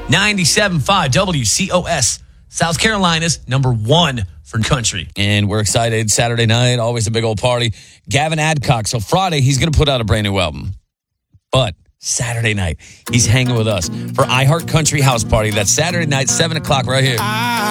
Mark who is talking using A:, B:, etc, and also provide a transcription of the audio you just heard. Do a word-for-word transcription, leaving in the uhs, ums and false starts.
A: ninety-seven point five W C O S, South Carolina's number one for country.
B: And we're excited. Saturday night, always a big old party. Gavin Adcock. So Friday, he's going to put out a brand new album. But Saturday night, he's hanging with us for iHeart Country House Party. That's Saturday night, seven o'clock right here.